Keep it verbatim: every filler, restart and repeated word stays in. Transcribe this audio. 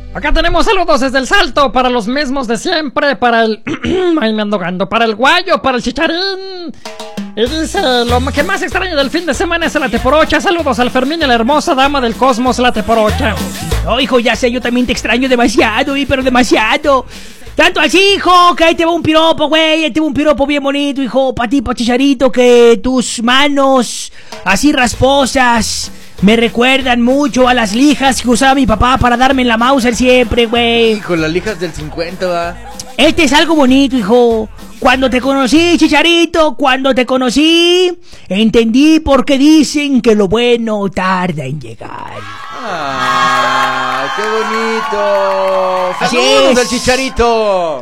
Acá tenemos saludos desde el Salto para los mismos de siempre, para el... Ay, me ando ahogando, para el Guayo, para el Chicharín. Y dice, lo que más extraño del fin de semana es la teporocha. Saludos al Fermín y la hermosa dama del cosmos, la teporocha. No, hijo, ya sé, yo también te extraño demasiado, ¿eh? Pero demasiado. Tanto así, hijo, que ahí te va un piropo, güey. Ahí te va un piropo bien bonito, hijo, pa' ti, pa' Chicharito, que tus manos así rasposas me recuerdan mucho a las lijas que usaba mi papá para darme en la Mauser siempre, güey. Hijo, las lijas del cincuenta, va. Este es algo bonito, hijo. Cuando te conocí, Chicharito, cuando te conocí, entendí por qué dicen que lo bueno tarda en llegar. ¡Ah, qué bonito! Así ¡Saludos es. al Chicharito!